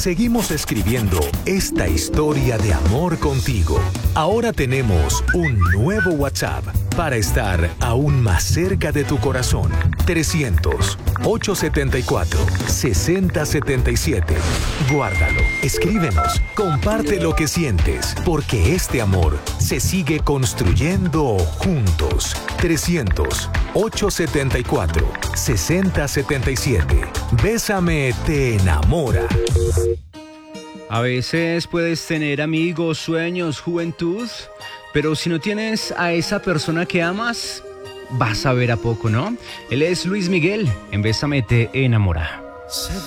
seguimos escribiendo esta historia de amor contigo. Ahora tenemos un nuevo WhatsApp para estar aún más cerca de tu corazón. 300-874-6077. Guárdalo, escríbenos, comparte lo que sientes, porque este amor se sigue construyendo juntos. 300-874-6077. Bésame te enamora. A veces puedes tener amigos, sueños, juventud, pero si no tienes a esa persona que amas, vas a ver a poco, ¿no? Él es Luis Miguel, en Bésame te enamora.